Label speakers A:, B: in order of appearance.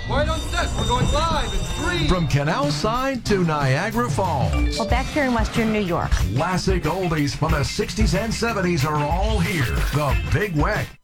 A: Quiet on set. We're going live in 3.
B: From Canal Side to Niagara Falls.
C: Well, back here in Western New York.
B: Classic oldies from the 60s and 70s are all here. The Big Wet